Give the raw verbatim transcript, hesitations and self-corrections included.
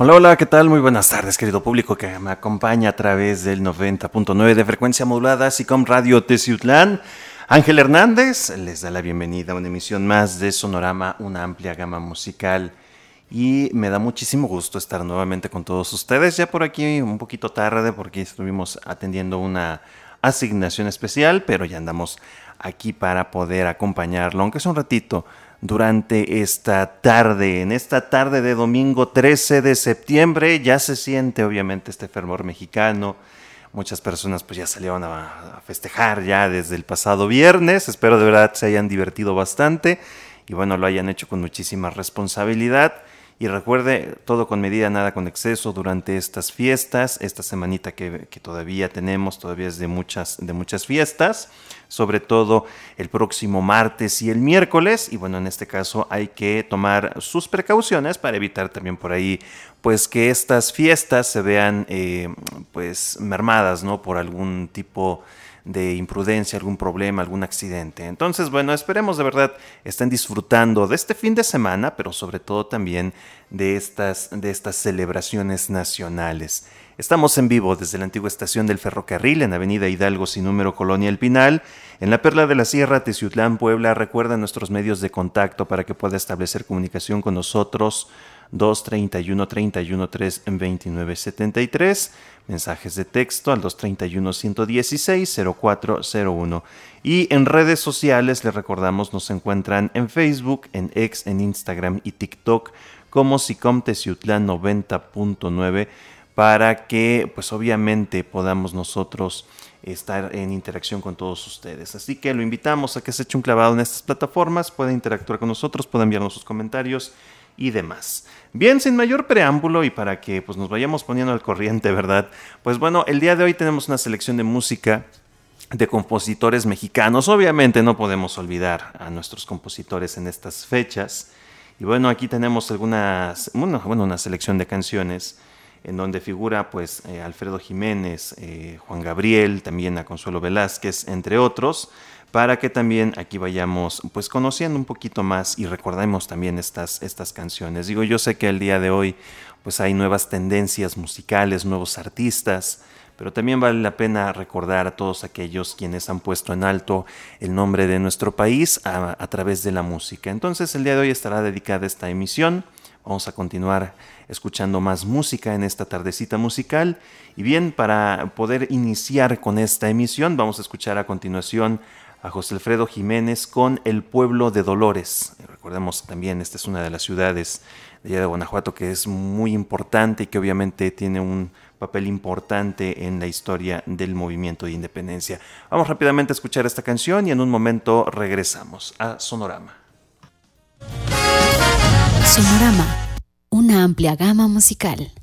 Hola, hola, ¿qué tal? Muy buenas tardes, querido público que me acompaña a través del noventa punto nueve de frecuencia modulada, SICOM Radio Teciutlán. Ángel Hernández les da la bienvenida a una emisión más de Sonorama, una amplia gama musical. Y me da muchísimo gusto estar nuevamente con todos ustedes, ya por aquí un poquito tarde porque estuvimos atendiendo una asignación especial, pero ya andamos aquí para poder acompañarlo, aunque sea un ratito, durante esta tarde, en esta tarde de domingo trece de septiembre. Ya se siente obviamente este fervor mexicano. Muchas personas pues ya salieron a festejar ya desde el pasado viernes. Espero de verdad se hayan divertido bastante y bueno, lo hayan hecho con muchísima responsabilidad. Y recuerde, todo con medida, nada con exceso durante estas fiestas, esta semanita que, que todavía tenemos, todavía es de muchas, de muchas fiestas, sobre todo el próximo martes y el miércoles. Y bueno, en este caso hay que tomar sus precauciones para evitar también por ahí pues que estas fiestas se vean eh, pues mermadas, ¿no? Por algún tipo de imprudencia, algún problema, algún accidente. Entonces, bueno, esperemos de verdad estén disfrutando de este fin de semana, pero sobre todo también de estas, de estas celebraciones nacionales. Estamos en vivo desde la antigua estación del ferrocarril en Avenida Hidalgo sin número, Colonia El Pinal, en la Perla de la Sierra, Teciutlán, Puebla. Recuerda nuestros medios de contacto para que pueda establecer comunicación con nosotros: dos treinta y uno, treinta y uno, tres, veintinueve, setenta y tres, mensajes de texto al dos treinta y uno, ciento dieciséis, cero cuatro cero uno. Y en redes sociales, les recordamos, nos encuentran en Facebook, en X, en Instagram y TikTok como SICOM Teciutlán noventa punto nueve, para que pues obviamente podamos nosotros estar en interacción con todos ustedes. Así que lo invitamos a que se eche un clavado en estas plataformas, pueda interactuar con nosotros, pueda enviarnos sus comentarios y demás. Bien, sin mayor preámbulo y para que pues nos vayamos poniendo al corriente, ¿verdad? Pues bueno, el día de hoy tenemos una selección de música de compositores mexicanos. Obviamente no podemos olvidar a nuestros compositores en estas fechas. Y bueno, aquí tenemos algunas, bueno, bueno una selección de canciones en donde figura pues eh, Alfredo Jiménez, eh, Juan Gabriel, también a Consuelo Velázquez, entre otros, para que también aquí vayamos pues conociendo un poquito más y recordemos también estas, estas canciones. Digo, yo sé que el día de hoy pues hay nuevas tendencias musicales, nuevos artistas, pero también vale la pena recordar a todos aquellos quienes han puesto en alto el nombre de nuestro país a, a través de la música. Entonces el día de hoy estará dedicada esta emisión. Vamos a continuar escuchando más música en esta tardecita musical. Y bien, para poder iniciar con esta emisión, vamos a escuchar a continuación a José Alfredo Jiménez con El Pueblo de Dolores. Recordemos también, esta es una de las ciudades de allá de Guanajuato que es muy importante y que obviamente tiene un papel importante en la historia del movimiento de independencia. Vamos rápidamente a escuchar esta canción y en un momento regresamos a Sonorama. Sonorama, una amplia gama musical.